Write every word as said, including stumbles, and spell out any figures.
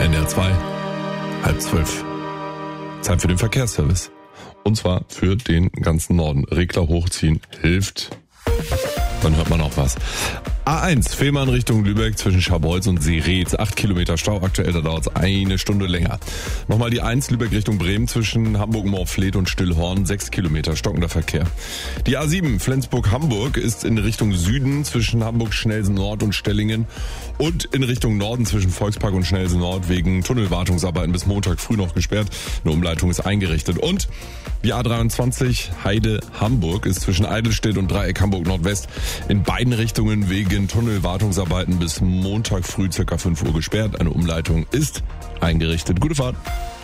N D R zwei, halb zwölf. Zeit für den Verkehrsservice. Und zwar für den ganzen Norden. Regler hochziehen hilft. Dann hört man auch was. A eins, Fehmarn Richtung Lübeck zwischen Scharbeutz und Seretz. Acht Kilometer Stau, aktuell, da dauert es eine Stunde länger. Nochmal die eins, Lübeck Richtung Bremen zwischen Hamburg-Morfleet und Stillhorn. Sechs Kilometer stockender Verkehr. Die A sieben, Flensburg-Hamburg ist in Richtung Süden zwischen Hamburg-Schnelsen-Nord und Stellingen. Und in Richtung Norden zwischen Volkspark und Schnelsen-Nord wegen Tunnelwartungsarbeiten bis Montag früh noch gesperrt. Eine Umleitung ist eingerichtet. Und die A dreiundzwanzig, Heide-Hamburg ist zwischen Eidelstedt und Dreieck Hamburg-Nordwest in beiden Richtungen wegen Tunnelwartungsarbeiten bis Montag früh circa fünf Uhr gesperrt. Eine Umleitung ist eingerichtet. Gute Fahrt.